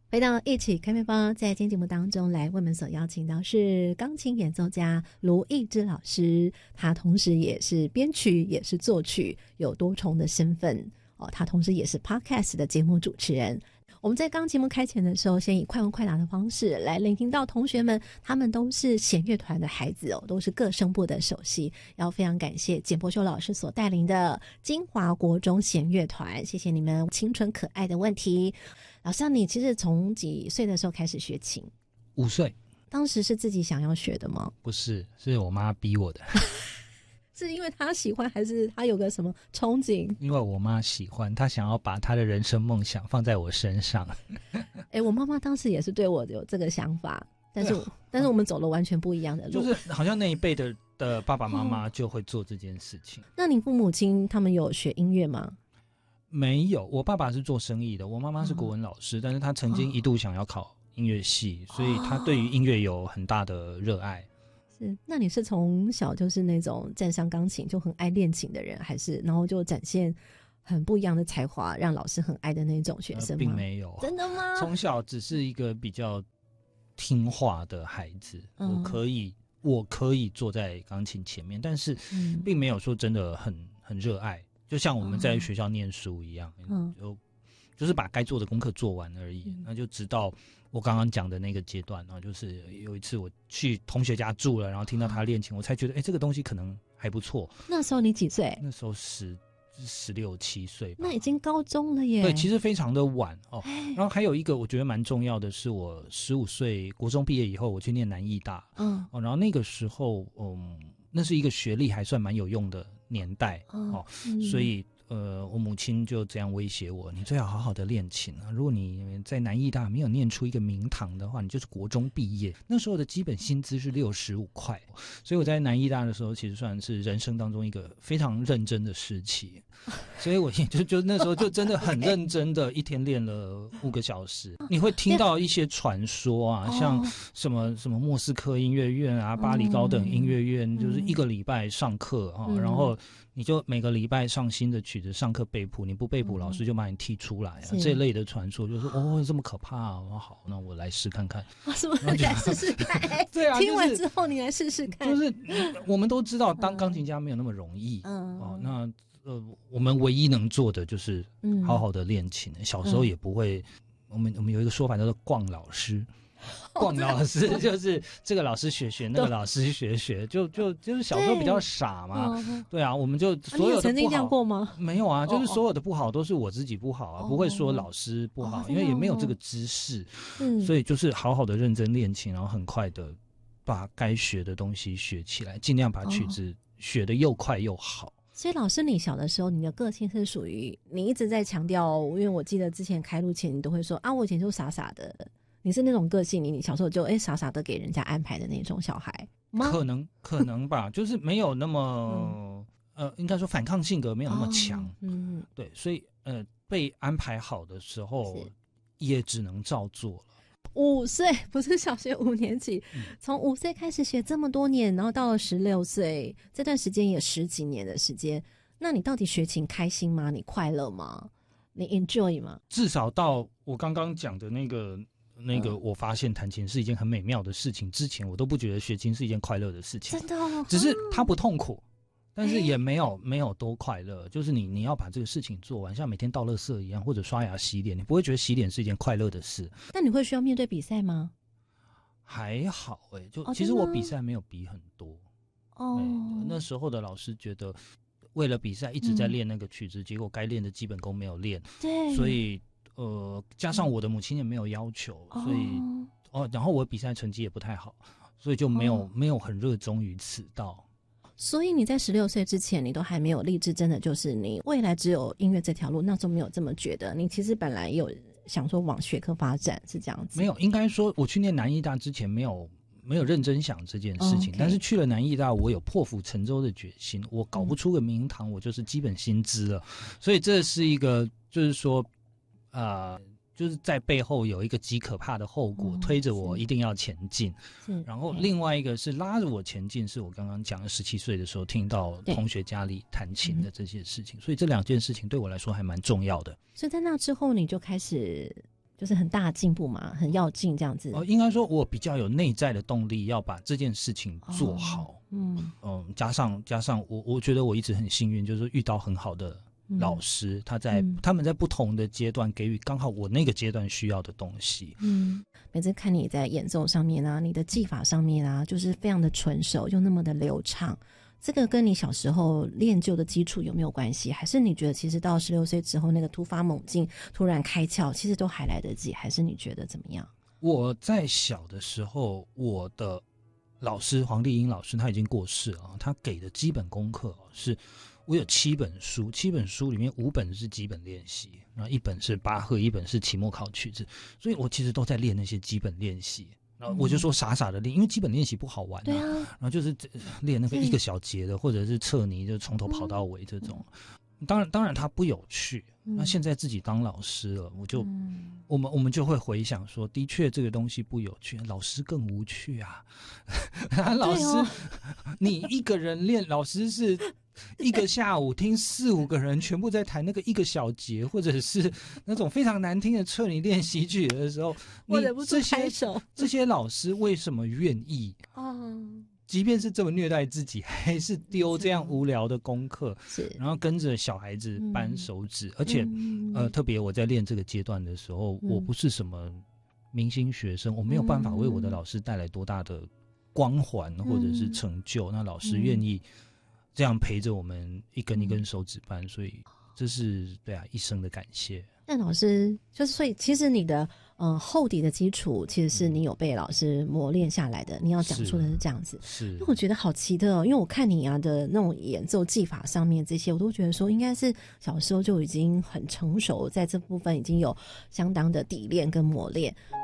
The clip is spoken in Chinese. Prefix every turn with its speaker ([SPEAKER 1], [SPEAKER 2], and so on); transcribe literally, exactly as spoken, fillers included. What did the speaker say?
[SPEAKER 1] 回到一起开面包，在今天节目当中来为我们所邀请到是钢琴演奏家卢艺之老师，他同时也是编曲也是作曲，有多重的身份哦。他同时也是 Podcast 的节目主持人。我们在刚节目开前的时候，先以快问快答的方式来聆听到同学们，他们都是弦乐团的孩子哦，都是各声部的首席。要非常感谢简博修老师所带领的金华国中弦乐团，谢谢你们清纯可爱的问题。老师，你其实从几岁的时候开始学琴？
[SPEAKER 2] 五岁。
[SPEAKER 1] 当时是自己想要学的吗？
[SPEAKER 2] 不是，是我妈逼我的。
[SPEAKER 1] 是因为他喜欢，还是他有个什么憧憬？
[SPEAKER 2] 因为我妈喜欢，她想要把她的人生梦想放在我身上。
[SPEAKER 1] 哎，我妈妈当时也是对我有这个想法，但是但是我们走了完全不一样的路，
[SPEAKER 2] 就是好像那一辈的的爸爸妈妈就会做这件事情。
[SPEAKER 1] 那您父母亲他们有学音乐吗？
[SPEAKER 2] 没有，我爸爸是做生意的，我妈妈是国文老师，哦、但是他曾经一度想要考音乐系，哦、所以他对于音乐有很大的热爱。
[SPEAKER 1] 是，那你是从小就是那种站上钢琴就很爱练琴的人，还是然后就展现很不一样的才华，让老师很爱的那种学生吗？呃、
[SPEAKER 2] 并没有，
[SPEAKER 1] 真的吗？
[SPEAKER 2] 从小只是一个比较听话的孩子，嗯、我可以我可以坐在钢琴前面，但是并没有说真的很很热爱，就像我们在学校念书一样，嗯、就就是把该做的功课做完而已。嗯、那就直到我刚刚讲的那个阶段，然后就是有一次我去同学家住了，然后听到他练琴，我才觉得，哎，这个东西可能还不错。
[SPEAKER 1] 那时候你几岁？
[SPEAKER 2] 那时候十十六七岁吧。
[SPEAKER 1] 那已经高中了耶。
[SPEAKER 2] 对，其实非常的晚哦。然后还有一个我觉得蛮重要的是，我十五岁国中毕业以后，我去念南艺大，嗯，哦，然后那个时候，嗯，那是一个学历还算蛮有用的年代，嗯、哦，嗯、所以。呃，我母亲就这样威胁我，你最好好好的练琴啊！如果你在南艺大没有念出一个名堂的话，你就是国中毕业。那时候的基本薪资是六十五块，所以我在南艺大的时候，其实算是人生当中一个非常认真的时期。所以我也就就那时候就真的很认真的，一天练了五个小时。你会听到一些传说啊，像什么什么莫斯科音乐院啊、巴黎高等音乐院，就是一个礼拜上课啊，然后你就每个礼拜上新的曲子，上课背谱，你不背谱，老师就把你踢出来啊！这类的传说就是哦，这么可怕啊！我好，那我来试看看。
[SPEAKER 1] 啊，什么来试试看？
[SPEAKER 2] 对啊，
[SPEAKER 1] 听完之后你来试试看。
[SPEAKER 2] 就是我们都知道，当钢琴家没有那么容易。嗯，哦，那呃，我们唯一能做的就是好好的练琴。嗯、小时候也不会，我们我们有一个说法叫做“逛老师”。逛老师就是这个老师学学，那个老师学学，就就就是小时候比较傻嘛，对啊，我们就所有的不好，啊、你有
[SPEAKER 1] 曾经这样过吗？
[SPEAKER 2] 没有啊，就是所有的不好都是我自己不好啊，不会说老师不好，因为也没有这个知识，所以就是好好的认真练琴，然后很快的把该学的东西学起来，尽量把曲子学得又快又好。
[SPEAKER 1] 所以老师，你小的时候，你的个性是属于你一直在强调，因为我记得之前开录前你都会说啊，我以前就傻傻的。你是那种个性，你你小时候就哎傻傻的给人家安排的那种小孩吗？
[SPEAKER 2] 可能可能吧，就是没有那么、嗯、呃，应该说反抗性格没有那么强，哦、嗯，对，所以呃被安排好的时候也只能照做了。
[SPEAKER 1] 五岁不是小学五年级，从五岁开始学这么多年，然后到了十六岁，这段时间也十几年的时间，那你到底学琴开心吗？你快乐吗？你 enjoy 吗？
[SPEAKER 2] 至少到我刚刚讲的那个。那个我发现弹琴是一件很美妙的事情，之前我都不觉得学琴是一件快乐的事情，
[SPEAKER 1] 真的、哦，
[SPEAKER 2] 只是它不痛苦，但是也没有、欸、没有多快乐，就是你你要把这个事情做完，像每天倒垃圾一样，或者刷牙洗脸，你不会觉得洗脸是一件快乐的事。
[SPEAKER 1] 但你会需要面对比赛吗？
[SPEAKER 2] 还好哎、欸，就、哦、其实我比赛没有比很多哦、欸，那时候的老师觉得为了比赛一直在练那个曲子，嗯、结果该练的基本功没有练，
[SPEAKER 1] 对，
[SPEAKER 2] 所以。呃，加上我的母亲也没有要求，嗯、所以哦，然后我比赛成绩也不太好，所以就没有、哦、没有很热衷于此道。
[SPEAKER 1] 所以你在十六岁之前，你都还没有立志，真的就是你未来只有音乐这条路，那时候没有这么觉得。你其实本来有想说往学科发展，是这样子？
[SPEAKER 2] 没有，应该说我去念南艺大之前没有没有认真想这件事情， oh, okay. 但是去了南艺大，我有破釜沉舟的决心。我搞不出个名堂，嗯、我就是基本薪资了，所以这是一个就是说。呃，就是在背后有一个极可怕的后果，嗯、推着我一定要前进。然后另外一个是拉着我前进，是我刚刚讲的十七岁的时候听到同学家里弹琴的这些事情，所以这两件事情对我来说还蛮重要的。
[SPEAKER 1] 所以在那之后，你就开始就是很大的进步嘛，很要进这样子。
[SPEAKER 2] 哦，应该说我比较有内在的动力要把这件事情做好。哦、嗯嗯，加上加上我我觉得我一直很幸运，就是遇到很好的老师，嗯、他在、嗯、他们在不同的阶段给予刚好我那个阶段需要的东西。
[SPEAKER 1] 嗯，每次看你在演奏上面啊，你的技法上面啊，就是非常的纯熟又那么的流畅。这个跟你小时候练就的基础有没有关系？还是你觉得其实到十六岁之后那个突发猛进突然开窍其实都还来得及？还是你觉得怎么样？
[SPEAKER 2] 我在小的时候，我的老师黄丽英老师他已经过世了，他给的基本功课是我有七本书，七本书里面五本是基本练习，然后一本是巴赫，一本是期末考曲子，所以我其实都在练那些基本练习。然后我就说傻傻的练，因为基本练习不好玩、啊、
[SPEAKER 1] 对啊，
[SPEAKER 2] 然后就是练那个一个小节的，或者是测泥，就从头跑到尾这种。嗯、当然，当然它不有趣。嗯、那现在自己当老师了，我就、嗯、我们我们就会回想说，的确这个东西不有趣，老师更无趣啊。老师，哦、你一个人练，老师是。一个下午听四五个人全部在弹那个一个小节，或者是那种非常难听的测你练习曲的时候，
[SPEAKER 1] 我忍不住拍手。
[SPEAKER 2] 这些老师为什么愿意？哦，即便是这么虐待自己，还是丢这样无聊的功课，是，然后跟着小孩子扳手指，嗯、而且、嗯、呃，特别我在练这个阶段的时候，嗯、我不是什么明星学生，我没有办法为我的老师带来多大的光环或者是成就，嗯、那老师愿意。这样陪着我们一根一根手指扳，嗯、所以这是对啊一生的感谢。
[SPEAKER 1] 那老师就是，所以其实你的呃厚底的基础，其实是你有被老师磨练下来的。你要讲出的是这样子，
[SPEAKER 2] 是。
[SPEAKER 1] 因为我觉得好奇特哦，因为我看你啊的那种演奏技法上面这些，我都觉得说应该是小时候就已经很成熟，在这部分已经有相当的底练跟磨练。